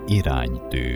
Iránytű.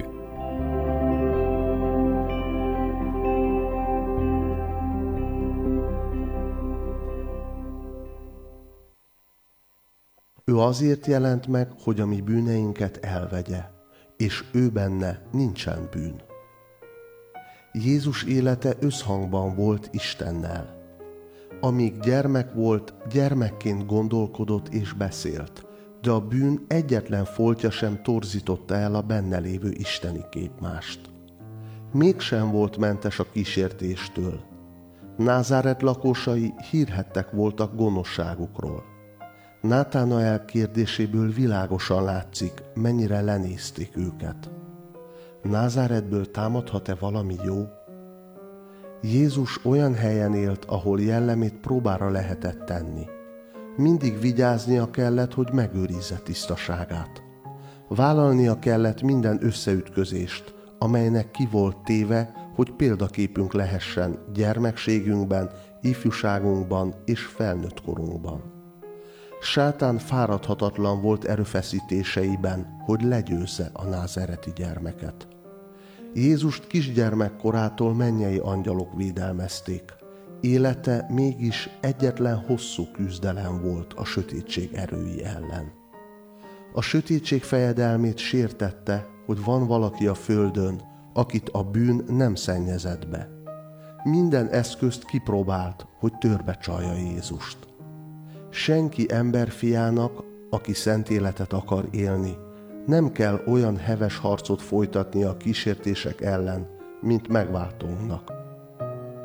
Ő azért jelent meg, hogy a mi bűneinket elvegye, és ő benne nincsen bűn. Jézus élete összhangban volt Istennel. Amíg gyermek volt, gyermekként gondolkodott és beszélt, de a bűn egyetlen foltja sem torzította el a benne lévő isteni képmást. Mégsem volt mentes a kísértéstől. Názáret lakosai hírhedtek voltak gonoszságukról. Nátanael kérdéséből világosan látszik, mennyire lenézték őket. Názáretből támadhat-e valami jó? Jézus olyan helyen élt, ahol jellemét próbára lehetett tenni. Mindig vigyáznia kellett, hogy megőrizze tisztaságát. Vállalnia kellett minden összeütközést, amelynek ki volt téve, hogy példaképünk lehessen gyermekségünkben, ifjúságunkban és felnőtt korunkban. Sátán fáradhatatlan volt erőfeszítéseiben, hogy legyőzze a názáreti gyermeket. Jézust kisgyermekkorától mennyei angyalok védelmezték. Élete mégis egyetlen hosszú küzdelem volt a sötétség erői ellen. A sötétség fejedelmét sértette, hogy van valaki a földön, akit a bűn nem szennyezett be. Minden eszközt kipróbált, hogy törbe csalja Jézust. Senki emberfiának, aki szent életet akar élni, nem kell olyan heves harcot folytatni a kísértések ellen, mint megváltónknak.